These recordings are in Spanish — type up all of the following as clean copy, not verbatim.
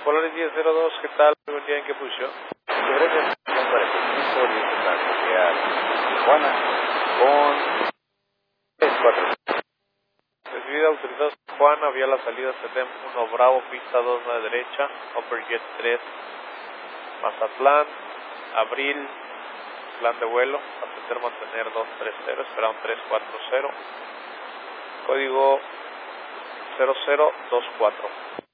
Polaris 1002, ¿qué tal? Buen día, ¿en qué posición? Gracias, son 45, dice la sociedad Tijuana, con 34. Recibida, autorizado Tijuana, vía la salida CETEM 1 Bravo, pista 29 derecha, Upperjet 3, Mazatlán, abril, plan de vuelo, atender mantener 230, esperamos 340, código 0024.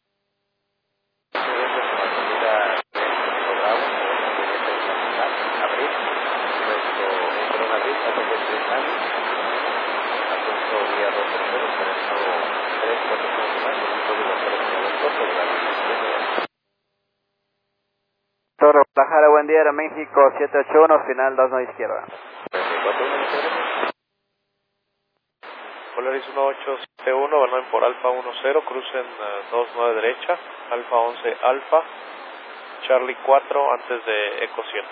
Torre Guadalajara, buen día, Aeroméxico 781, final 29 izquierda. Polaris 1871, van por Alfa 10, crucen 29 derecha, Alfa 11 Alfa, Charlie 4 antes de Eco 7.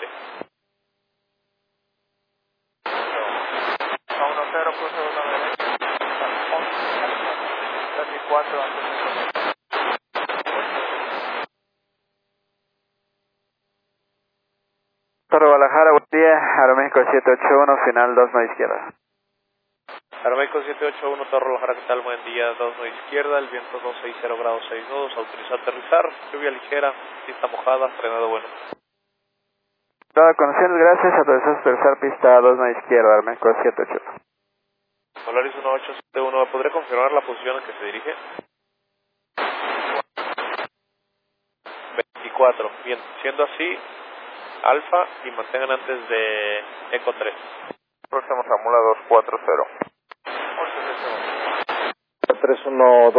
10, cruce 29 derecha, 11 Alfa, Charlie 4 antes de Eco 7. Torre Guadalajara, buen día, Aeroméxico 781, final 29 izquierda. Aeroméxico 781, Torre Guadalajara, ¿qué tal? Buen día, 29 izquierda, el viento 260 grados 6 nudos, autorizado a aterrizar, lluvia ligera, pista mojada, frenado bueno. Toda conociendo, gracias, autorizado a aterrizar, pista 29 izquierda, Aeroméxico 781. Polaris 1871, ¿me podré confirmar la posición en que se dirige? 24, bien, siendo así, Alfa y mantengan antes de Eco 3. Próximo Ramula 240. 312.